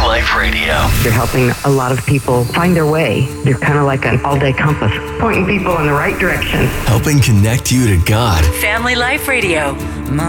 Life Radio. You're helping a lot of people find their way. You're kind of like an all-day compass, pointing people in the right direction. Helping connect you to God. Family Life Radio.